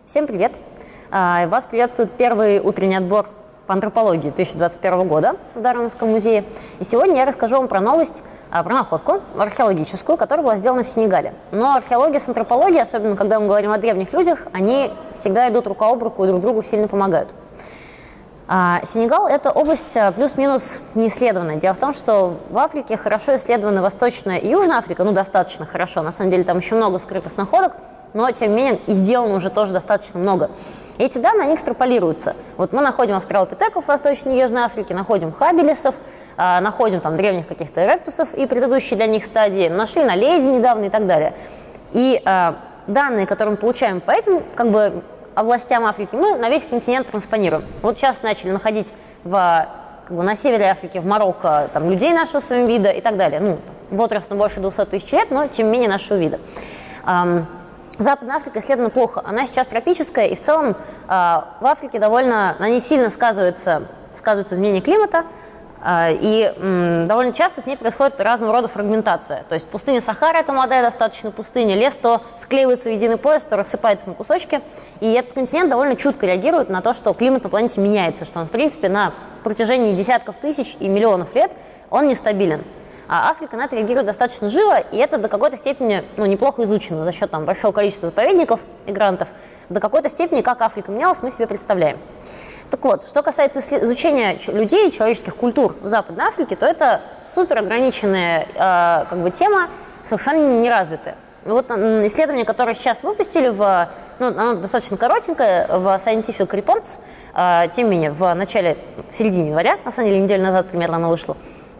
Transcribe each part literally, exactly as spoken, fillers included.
Всем привет! Вас приветствует первый утренний отбор по антропологии две тысячи двадцать первого года в Дарвиновском музее. И сегодня я расскажу вам про новость, про находку археологическую, которая была сделана в Сенегале. Но археология с антропологией, особенно когда мы говорим о древних людях, они всегда идут рука об руку и друг другу сильно помогают. Сенегал – это область плюс-минус неисследованная. Дело в том, что в Африке хорошо исследованы Восточная и Южная Африка, ну достаточно хорошо, на самом деле там еще много скрытых находок, но тем не менее и сделано уже тоже достаточно много. И эти данные, они экстраполируются. Вот мы находим австралопитеков в Восточной и Южной Африке, находим хабилисов, э, находим там древних каких-то эректусов и предыдущие для них стадии, нашли наледи недавно и так далее. И э, данные, которые мы получаем по этим как бы областям Африки, мы на весь континент транспонируем. Вот сейчас начали находить в, как бы, на севере Африки, в Марокко, там, людей нашего с вами вида и так далее. Ну, возрастом больше двухсот тысяч лет, но тем не менее нашего вида. Эм, Западная Африка исследована плохо. Она сейчас тропическая, и в целом э, в Африке довольно, на ней сильно сказывается, сказывается изменение климата, э, и э, довольно часто с ней происходит разного рода фрагментация. То есть пустыня Сахара – это молодая достаточно пустыня, лес то склеивается в единый пояс, то рассыпается на кусочки, и этот континент довольно чутко реагирует на то, что климат на планете меняется, что он, в принципе, на протяжении десятков тысяч и миллионов лет он нестабилен. А Африка на это реагирует достаточно живо, и это до какой-то степени ну, неплохо изучено за счет там, большого количества заповедников и грантов. До какой-то степени, как Африка менялась, мы себе представляем. Так вот, что касается изучения людей, человеческих культур в Западной Африке, то это супер ограниченная э, как бы, тема, совершенно неразвитая. Вот исследование, которое сейчас выпустили, в, ну, оно достаточно коротенькое, в Scientific Reports, э, тем не менее, в начале, в середине января, на самом деле неделю назад примерно оно вышло,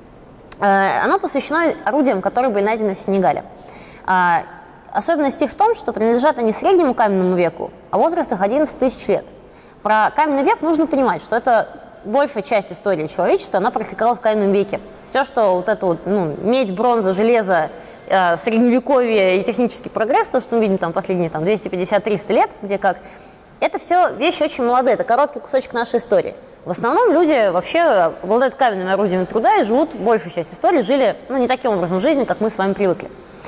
оно посвящено орудиям, которые были найдены в Сенегале. Особенность их в том, что принадлежат они среднему каменному веку, а возраст их одиннадцать тысяч лет. Про каменный век нужно понимать, что это большая часть истории человечества, она протекала в каменном веке. Все, что вот это вот, ну, медь, бронза, железо, э, средневековье и технический прогресс, то, что мы видим там последние там, двести пятьдесят — триста лет, где как, это все вещи очень молодые, это короткий кусочек нашей истории. В основном люди вообще обладают каменными орудиями труда и живут, большую часть истории жили, ну, не таким образом жизни, как мы с вами привыкли.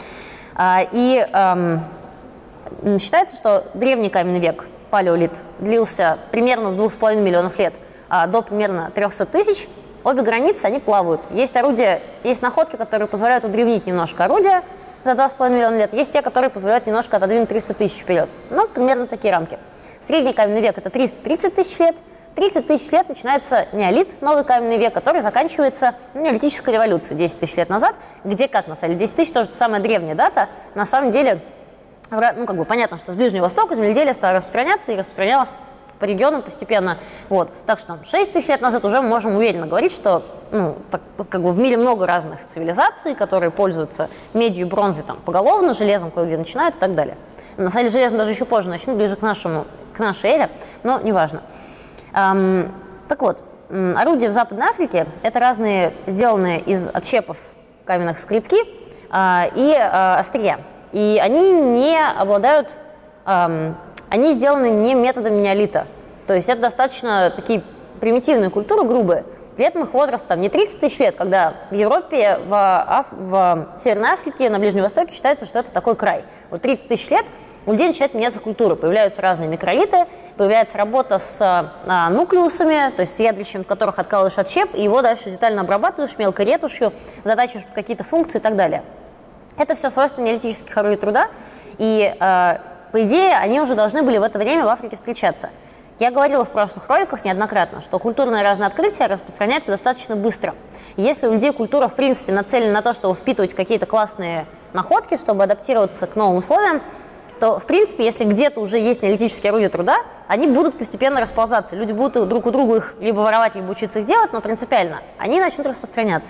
И эм, считается, что древний каменный век, палеолит, длился примерно с двух с половиной миллионов лет а, до примерно трехсот тысяч. Обе границы, они плавают. Есть орудия, есть находки, которые позволяют удревнить немножко орудия за два с половиной миллиона лет. Есть те, которые позволяют немножко отодвинуть триста тысяч вперед. Ну, примерно такие рамки. Средний каменный век – это триста тридцать тысяч лет. тридцать тысяч лет начинается неолит, новый каменный век, который заканчивается ну, неолитической революцией десять тысяч лет назад, где как, на самом деле, десять тысяч тоже самая древняя дата, на самом деле, ну, как бы понятно, что с Ближнего Востока земледелие стало распространяться и распространялось по регионам постепенно, вот, так что шесть тысяч лет назад уже мы можем уверенно говорить, что, ну, так, как бы в мире много разных цивилизаций, которые пользуются медью и бронзой там поголовно, железом кое-где начинают и так далее. На самом деле железом даже еще позже начнут, ближе к нашему, к нашей эре, но неважно. Um, так вот, орудия в Западной Африке – это разные, сделанные из отщепов каменных скребки uh, и uh, острия. И они не обладают, um, они сделаны не методом неолита. То есть это достаточно такие примитивные культуры, грубые. При этом их возраст там не тридцать тысяч лет, когда в Европе, в, Аф... в Северной Африке, на Ближнем Востоке считается, что это такой край. Вот тридцать тысяч лет у людей начинает меняться культура, появляются разные микролиты, появляется работа с а, нуклеусами, то есть с ядрищем, от которых откалываешь отщеп, и его дальше детально обрабатываешь мелкой ретушью, затачиваешь под какие-то функции и так далее. Это все свойства неолитических орудий труда, и а, по идее они уже должны были в это время в Африке встречаться. Я говорила в прошлых роликах неоднократно, что культурное разное открытие распространяется достаточно быстро. Если у людей культура, в принципе, нацелена на то, чтобы впитывать какие-то классные находки, чтобы адаптироваться к новым условиям, то, в принципе, если где-то уже есть неолитические орудия труда, они будут постепенно расползаться. Люди будут друг у друга их либо воровать, либо учиться их делать, но принципиально они начнут распространяться.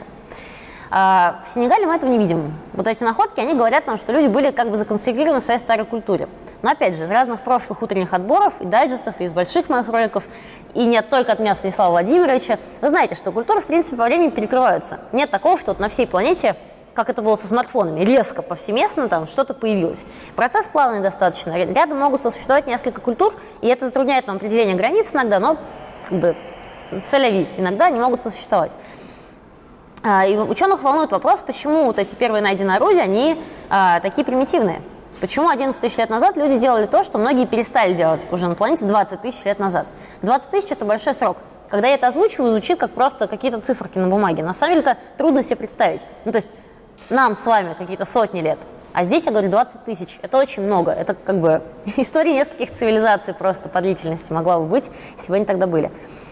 А в Сенегале мы этого не видим. Вот эти находки, они говорят нам, что люди были как бы законсервированы в своей старой культуре. Но опять же, из разных прошлых утренних отборов и дайджестов, и из больших моих роликов, и не только от меня Станислава Владимировича, вы знаете, что культуры, в принципе, по времени перекрываются. Нет такого, что вот на всей планете, как это было со смартфонами, резко, повсеместно там что-то появилось. Процесс плавный достаточно. Рядом могут существовать несколько культур, и это затрудняет нам определение границ иногда, но как бы соляви иногда они могут существовать. И ученых волнует вопрос, почему вот эти первые найденные орудия, они а, такие примитивные. Почему одиннадцать тысяч лет назад люди делали то, что многие перестали делать уже на планете двадцать тысяч лет назад? двадцать тысяч – это большой срок. Когда я это озвучиваю, звучит как просто какие-то циферки на бумаге. На самом деле это трудно себе представить. Ну, то есть нам с вами какие-то сотни лет, а здесь я говорю двадцать тысяч. Это очень много. Это как бы история нескольких цивилизаций просто по длительности могла бы быть, если бы они тогда были.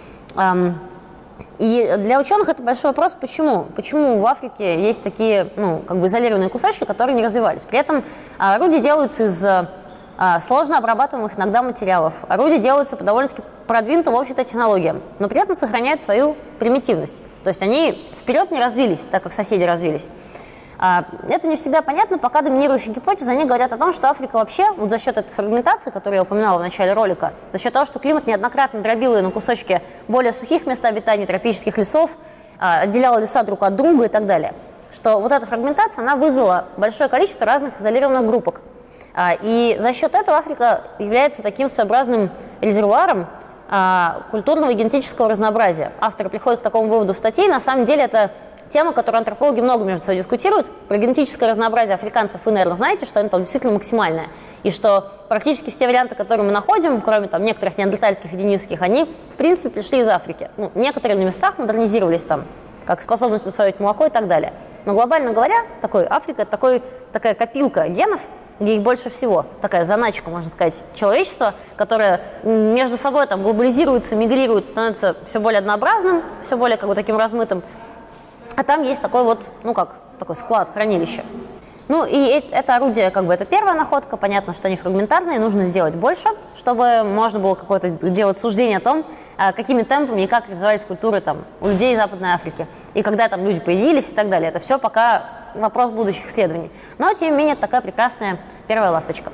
И для ученых это большой вопрос, почему? Почему в Африке есть такие, ну, как бы изолированные кусочки, которые не развивались? При этом орудия делаются из а, сложно обрабатываемых иногда материалов. Орудия делаются по довольно-таки продвинутым, в общем-то, технологиям, но при этом сохраняют свою примитивность. То есть они вперед не развились, так как соседи развились. А, это не всегда понятно, пока доминирующие гипотезы, они говорят о том, что Африка вообще, вот за счет этой фрагментации, которую я упоминала в начале ролика, за счет того, что климат неоднократно дробил ее на кусочки более сухих мест обитания, тропических лесов, а, отделяла леса друг от друга и так далее, что вот эта фрагментация, она вызвала большое количество разных изолированных группок. А, и за счет этого Африка является таким своеобразным резервуаром а, культурного и генетического разнообразия. Авторы приходят к такому выводу в статье, на самом деле это тема, которую антропологи много между собой дискутируют. Про генетическое разнообразие африканцев вы, наверное, знаете, что оно там действительно максимальное. И что практически все варианты, которые мы находим, кроме там некоторых неандертальских и денисских, они, в принципе, пришли из Африки. Ну, некоторые на местах модернизировались там, как способность усваивать молоко и так далее. Но глобально говоря, такой, Африка – это такой, такая копилка генов, где их больше всего. Такая заначка, можно сказать, человечества, которое между собой там глобализируется, мигрирует, становится все более однообразным, все более как бы таким размытым. А там есть такой вот, ну как, такой склад, хранилище. Ну и это орудие, как бы это первая находка, понятно, что они фрагментарные, нужно сделать больше, чтобы можно было какое-то делать суждение о том, какими темпами и как развивались культуры там у людей Западной Африки, и когда там люди появились и так далее. Это все пока вопрос будущих исследований. Но, тем не менее, такая прекрасная первая ласточка.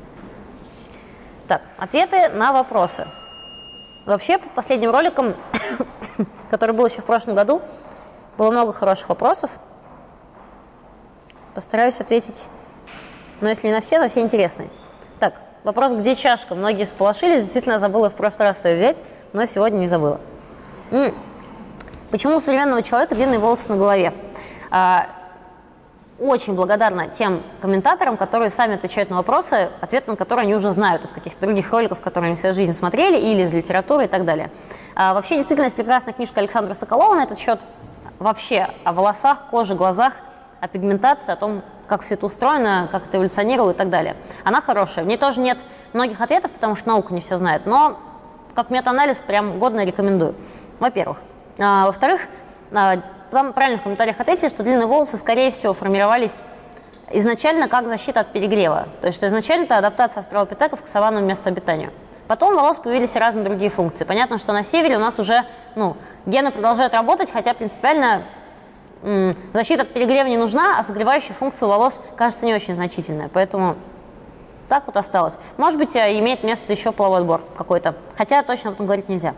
Так, ответы на вопросы. Вообще, по последним роликам, который был еще в прошлом году, было много хороших вопросов. Постараюсь ответить, но если не на все, то все интересные. Так, вопрос, где чашка? Многие всполошились, действительно забыла в прошлый раз ее взять, но сегодня не забыла. М-м. Почему у современного человека длинные волосы на голове? А, очень благодарна тем комментаторам, которые сами отвечают на вопросы, ответы на которые они уже знают из каких-то других роликов, которые они в своей жизни смотрели, или из литературы и так далее. А, вообще, действительно, есть прекрасная книжка Александра Соколова на этот счет. Вообще о волосах, коже, глазах, о пигментации, о том, как все это устроено, как это эволюционировало и так далее. Она хорошая. В ней тоже нет многих ответов, потому что наука не все знает, но как метаанализ прям годно рекомендую. Во-первых. А, во-вторых, а, там правильно в комментариях ответили, что длинные волосы, скорее всего, формировались изначально как защита от перегрева. То есть, что изначально это адаптация австралопитеков к саванному месту обитания. Потом у волос появились разные другие функции. Понятно, что на севере у нас уже ну, гены продолжают работать, хотя принципиально м, защита от перегрева не нужна, а согревающая функция у волос кажется не очень значительная. Поэтому так вот осталось. Может быть, имеет место еще половой отбор какой-то, хотя точно об этом говорить нельзя.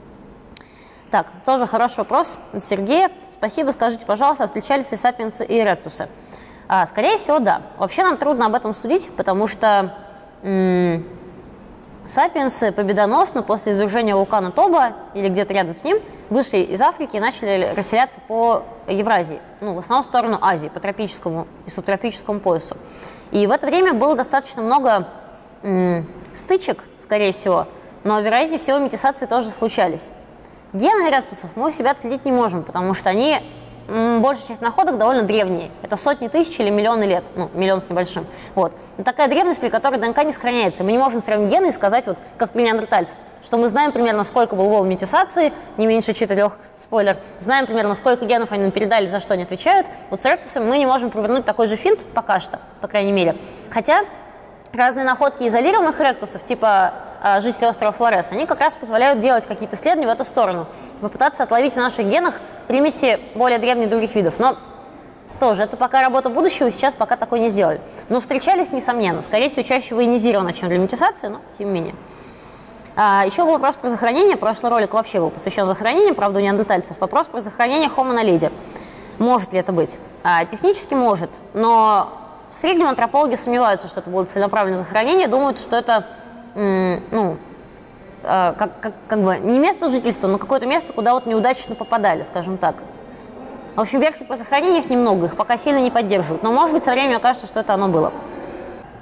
Так, тоже хороший вопрос от Сергея. Спасибо, скажите, пожалуйста, встречались ли сапиенсы и эректусы? А, скорее всего, да. Вообще нам трудно об этом судить, потому что м- сапиенсы победоносно после извержения вулкана Тоба или где-то рядом с ним вышли из Африки и начали расселяться по Евразии, ну, в основном в сторону Азии, по тропическому и субтропическому поясу. И в это время было достаточно много м- стычек, скорее всего, но, вероятнее всего, метисации тоже случались. Гены эректусов мы у себя отследить не можем, потому что они, м, большая часть находок довольно древние. Это сотни тысяч или миллионы лет, ну, миллион с небольшим. Вот. Но такая древность, при которой ДНК не сохраняется. Мы не можем сравнить гены и сказать, вот, как при неандертальцев, что мы знаем примерно, сколько было волн метисации, не меньше четырех, спойлер, знаем примерно, сколько генов они нам передали, за что они отвечают. Вот с эректусами мы не можем провернуть такой же финт пока что, по крайней мере. Хотя разные находки изолированных эректусов, типа э, жителей острова Флорес, они как раз позволяют делать какие-то исследования в эту сторону, попытаться отловить в наших генах примеси более древних других видов. Но тоже, это пока работа будущего, сейчас пока такой не сделали. Но встречались, несомненно, скорее всего, чаще военизировано, чем для метисации, но тем не менее. А, еще был вопрос про захоронение, прошлый ролик вообще был посвящен захоронению, правда, у неандертальцев. Вопрос про захоронение Homo naledi. Может ли это быть? А, технически может, но в среднем антропологи сомневаются, что это будет целенаправленное захоронение, думают, что это м, ну, э, как, как, как бы не место жительства, но какое-то место, куда вот неудачно попадали, скажем так. В общем, версий по захоронению их немного, их пока сильно не поддерживают, но, может быть, со временем окажется, что это оно было.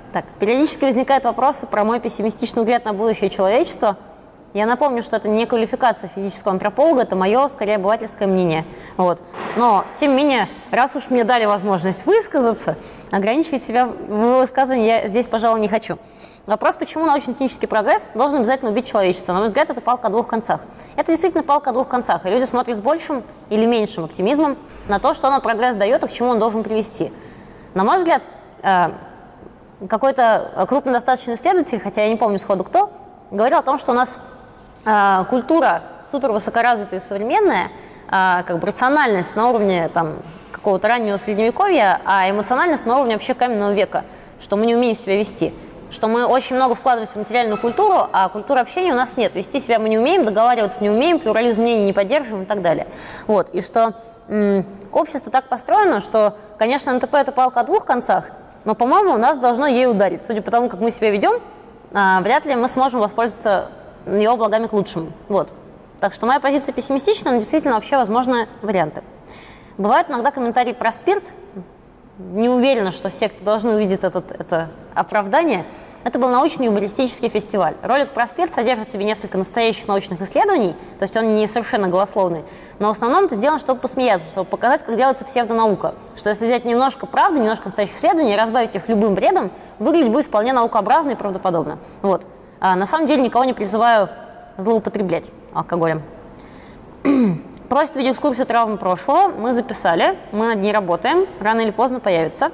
Так, периодически возникают вопросы про мой пессимистичный взгляд на будущее человечества. Я напомню, что это не квалификация физического антрополога, это мое, скорее, обывательское мнение. Вот. Но, тем не менее, раз уж мне дали возможность высказаться, ограничивать себя в высказывании я здесь, пожалуй, не хочу. Вопрос, почему научно-технический прогресс должен обязательно убить человечество? На мой взгляд, это палка о двух концах. Это действительно палка о двух концах, и люди смотрят с большим или меньшим оптимизмом на то, что он прогресс дает и к чему он должен привести. На мой взгляд, какой-то крупный достаточно исследователь, хотя я не помню сходу кто, говорил о том, что у нас э, культура супер высокоразвитая и современная, э, как бы рациональность на уровне там, какого-то раннего средневековья, а эмоциональность на уровне вообще каменного века, что мы не умеем себя вести, что мы очень много вкладываемся в материальную культуру, а культуры общения у нас нет, вести себя мы не умеем, договариваться не умеем, плюрализм мнений не поддерживаем и так далее. Вот. И что м, общество так построено, что, конечно, эн тэ пэ это палка о двух концах, но, по-моему, у нас должно ей ударить. Судя по тому, как мы себя ведем, а, вряд ли мы сможем воспользоваться его благами к лучшему. Вот. Так что моя позиция пессимистична, но действительно вообще возможны варианты. Бывают иногда комментарии про спирт. Не уверена, что все, кто должны увидеть этот, это оправдание. Это был научный юмористический фестиваль. Ролик про спирт содержит в себе несколько настоящих научных исследований, то есть он не совершенно голословный, но в основном это сделано, чтобы посмеяться, чтобы показать, как делается псевдонаука. Что если взять немножко правды, немножко настоящих исследований и разбавить их любым бредом, выглядеть будет вполне наукообразно и правдоподобно. Вот. А на самом деле никого не призываю злоупотреблять алкоголем. Просит видеоэкскурсию травмы прошлого. Мы записали, мы над ней работаем, рано или поздно появится.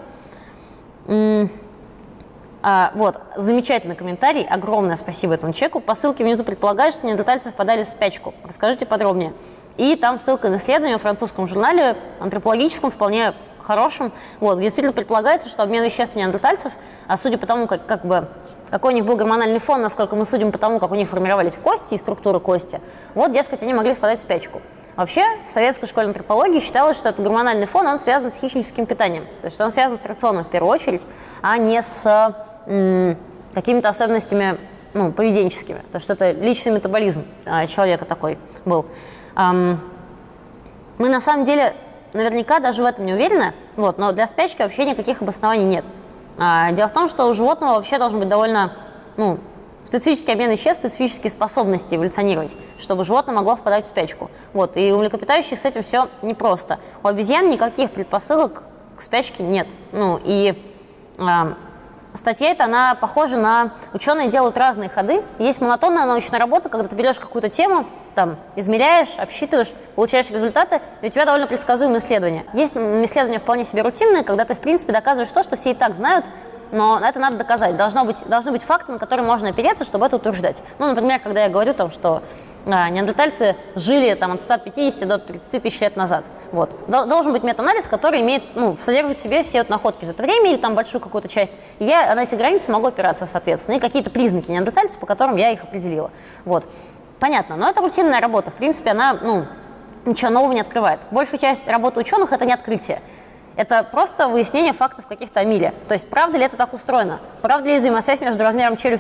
А, вот, замечательный комментарий, огромное спасибо этому человеку. По ссылке внизу предполагают, что неандертальцы впадали в спячку. Расскажите подробнее. И там ссылка на исследование в французском журнале, антропологическом, вполне хорошем, вот, где действительно предполагается, что обмен веществ у неандертальцев, а судя по тому, как, как бы, какой у них был гормональный фон, насколько мы судим по тому, как у них формировались кости и структура кости, вот, дескать, они могли впадать в спячку. Вообще, в советской школе антропологии считалось, что этот гормональный фон, он связан с хищническим питанием. То есть он связан с рационом в первую очередь, а не с м, какими-то особенностями ну, поведенческими. Потому что это личный метаболизм а, человека такой был. Ам, мы на самом деле наверняка даже в этом не уверены, вот, но для спячки вообще никаких обоснований нет. А, дело в том, что у животного вообще должен быть довольно ну, специфический обмен веществ, специфические способности эволюционировать, чтобы животное могло впадать в спячку. Вот, и у млекопитающих с этим все непросто. У обезьян никаких предпосылок к спячке нет. Ну, и а, статья эта, она похожа на... Ученые делают разные ходы. Есть монотонная научная работа, когда ты берешь какую-то тему, там, измеряешь, обсчитываешь, получаешь результаты, и у тебя довольно предсказуемые исследования. Есть исследования вполне себе рутинные, когда ты, в принципе, доказываешь то, что все и так знают, но это надо доказать. Должно быть, должны быть факты, на которые можно опереться, чтобы это утверждать. Ну, например, когда я говорю, там, что а, неандертальцы жили там, от ста пятидесяти до тридцати тысяч лет назад. Вот. Должен быть метаанализ, который имеет, ну, содержит в себе все вот находки за это время или там большую какую-то часть. И я на эти границы могу опираться, соответственно, и какие-то признаки неандертальцев, по которым я их определила. Вот. Понятно, но это рутинная работа. В принципе, она ну, ничего нового не открывает. Большую часть работы ученых – это не открытие. Это просто выяснение фактов каких-то о мире. То есть, правда ли это так устроено? Правда ли взаимосвязь между размером челюсти